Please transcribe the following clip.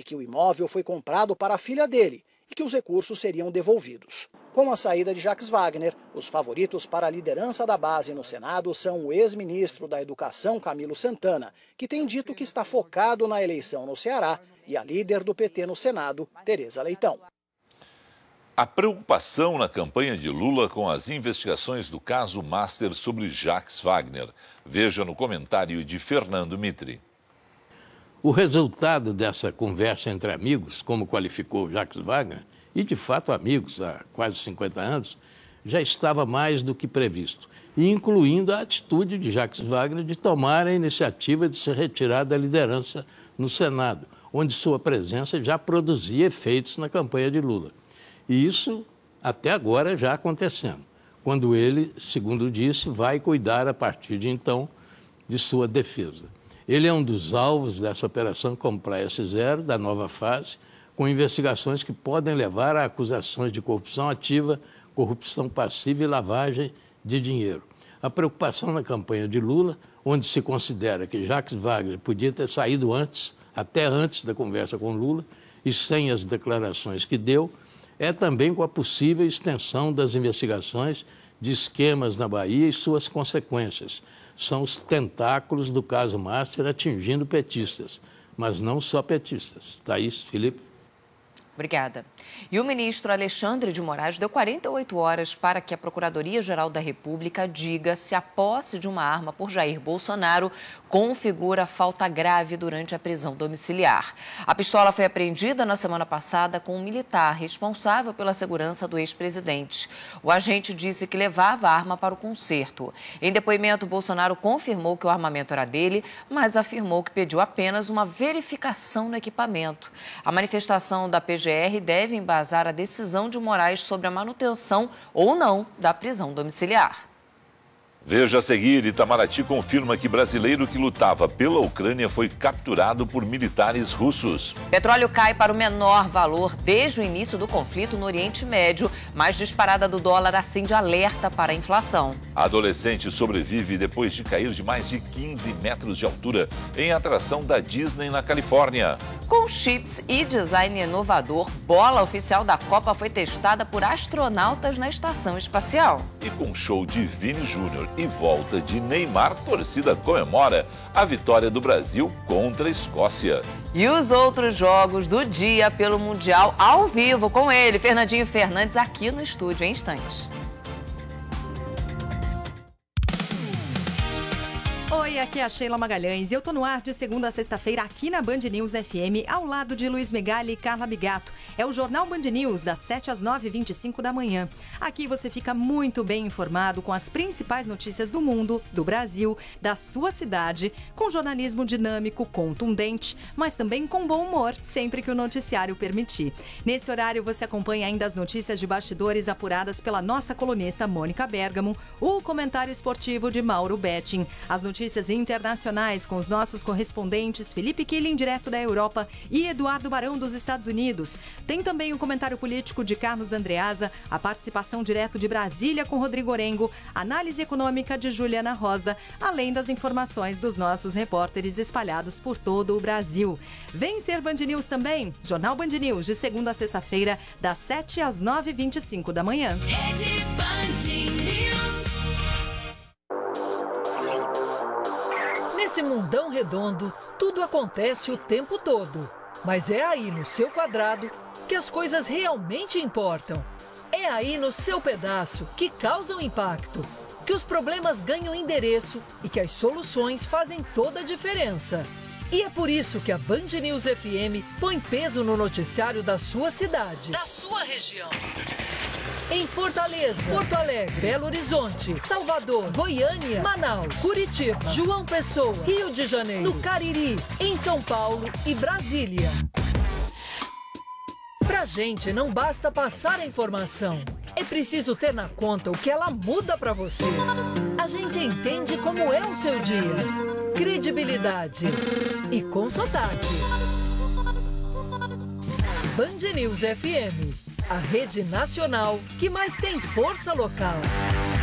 que o imóvel foi comprado para a filha dele e que os recursos seriam devolvidos. Com a saída de Jacques Wagner, os favoritos para a liderança da base no Senado são o ex-ministro da Educação, Camilo Santana, que tem dito que está focado na eleição no Ceará, e a líder do PT no Senado, Tereza Leitão. A preocupação na campanha de Lula com as investigações do caso Master sobre Jacques Wagner. Veja no comentário de Fernando Mitri. O resultado dessa conversa entre amigos, como qualificou Jacques Wagner, e de fato amigos há quase 50 anos, já estava mais do que previsto, incluindo a atitude de Jacques Wagner de tomar a iniciativa de se retirar da liderança no Senado, onde sua presença já produzia efeitos na campanha de Lula. E isso, até agora, já acontecendo, quando ele, segundo disse, vai cuidar a partir de então de sua defesa. Ele é um dos alvos dessa operação Compliance Zero, da nova fase, com investigações que podem levar a acusações de corrupção ativa, corrupção passiva e lavagem de dinheiro. A preocupação na campanha de Lula, onde se considera que Jacques Wagner podia ter saído antes, até antes da conversa com Lula, e sem as declarações que deu, é também com a possível extensão das investigações de esquemas na Bahia e suas consequências. São os tentáculos do caso Master atingindo petistas, mas não só petistas. Thaís, Felipe. Obrigada. E o ministro Alexandre de Moraes deu 48 horas para que a Procuradoria-Geral da República diga se a posse de uma arma por Jair Bolsonaro configura falta grave durante a prisão domiciliar. A pistola foi apreendida na semana passada com um militar responsável pela segurança do ex-presidente. O agente disse que levava a arma para o concerto. Em depoimento, Bolsonaro confirmou que o armamento era dele, mas afirmou que pediu apenas uma verificação no equipamento. A manifestação da PGR deve embasar a decisão de Moraes sobre a manutenção ou não da prisão domiciliar. Veja a seguir, Itamaraty confirma que brasileiro que lutava pela Ucrânia foi capturado por militares russos. Petróleo cai para o menor valor desde o início do conflito no Oriente Médio, mas disparada do dólar acende alerta para a inflação. A adolescente sobrevive depois de cair de mais de 15 metros de altura em atração da Disney na Califórnia. Com chips e design inovador, bola oficial da Copa foi testada por astronautas na estação espacial. E com show de Vini Júnior e volta de Neymar, torcida comemora a vitória do Brasil contra a Escócia. E os outros jogos do dia pelo Mundial ao vivo com ele, Fernandinho Fernandes, aqui no estúdio em instantes. Oi, aqui é a Sheila Magalhães e eu tô no ar de segunda a sexta-feira aqui na Band News FM, ao lado de Luiz Megali e Carla Bigato. É o Jornal Band News, das 7 às 9h25 da manhã. Aqui você fica muito bem informado com as principais notícias do mundo, do Brasil, da sua cidade, com jornalismo dinâmico, contundente, mas também com bom humor, sempre que o noticiário permitir. Nesse horário você acompanha ainda as notícias de bastidores apuradas pela nossa colunista Mônica Bergamo, o comentário esportivo de Mauro Betting, as notícias internacionais com os nossos correspondentes Felipe Killing, direto da Europa, e Eduardo Barão, dos Estados Unidos. Tem também o comentário político de Carlos Andreasa, a participação direto de Brasília com Rodrigo Orengo, análise econômica de Juliana Rosa, além das informações dos nossos repórteres espalhados por todo o Brasil. Vem ser Band News também, Jornal Band News, de segunda a sexta-feira, das 7 às 9h25 da manhã. Rede Band News. Nesse mundão redondo, tudo acontece o tempo todo. Mas é aí no seu quadrado que as coisas realmente importam. É aí no seu pedaço que causam impacto, que os problemas ganham endereço e que as soluções fazem toda a diferença. E é por isso que a Band News FM põe peso no noticiário da sua cidade, da sua região. Em Fortaleza, Porto Alegre, Belo Horizonte, Salvador, Goiânia, Manaus, Curitiba, João Pessoa, Rio de Janeiro, no Cariri, em São Paulo e Brasília. Pra gente não basta passar a informação, é preciso ter na conta o que ela muda pra você. A gente entende como é o seu dia. Credibilidade e com sotaque. Band News FM. A rede nacional que mais tem força local.